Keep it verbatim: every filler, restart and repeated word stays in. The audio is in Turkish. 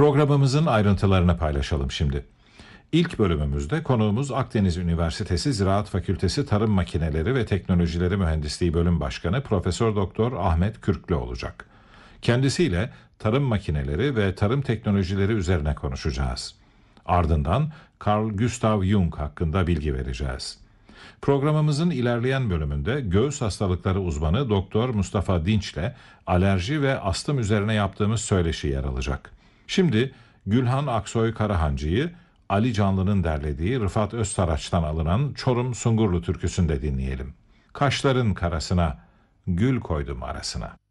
Programımızın ayrıntılarını paylaşalım şimdi. İlk bölümümüzde konuğumuz Akdeniz Üniversitesi Ziraat Fakültesi Tarım Makineleri ve Teknolojileri Mühendisliği Bölüm Başkanı Profesör Doktor Ahmet Kürklü olacak. Kendisiyle tarım makineleri ve tarım teknolojileri üzerine konuşacağız. Ardından Carl Gustav Jung hakkında bilgi vereceğiz. Programımızın ilerleyen bölümünde göğüs hastalıkları uzmanı Doktor Mustafa Dinç'le alerji ve astım üzerine yaptığımız söyleşi yer alacak. Şimdi Gülhan Aksoy Karahancı'yı Ali Canlı'nın derlediği Rıfat Öztaraç'tan alınan Çorum Sungurlu türküsünde dinleyelim. Kaşların karasına, gül koydum arasına.